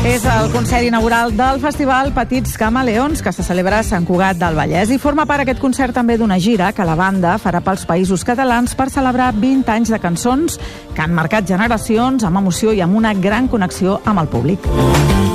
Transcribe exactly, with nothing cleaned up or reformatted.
És el concert inaugural del Festival Petits Camaleons, que se celebra a Sant Cugat del Vallès, i forma part aquest concert també d'una gira que la banda farà pels països catalans per celebrar vint anys de cançons que han marcat generacions amb emoció i amb una gran connexió amb el públic.